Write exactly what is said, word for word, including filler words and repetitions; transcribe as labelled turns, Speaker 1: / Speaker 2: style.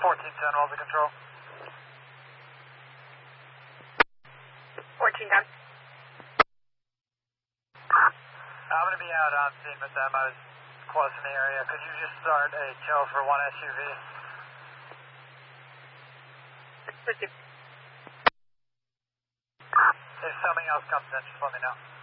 Speaker 1: fourteen ten, what's the control?
Speaker 2: fourteen ten.
Speaker 1: I'm going to be out on scene with them. I was close in the area. Could you just start a tow for one S U V?
Speaker 2: fifty.
Speaker 1: If something else comes in, just let me know.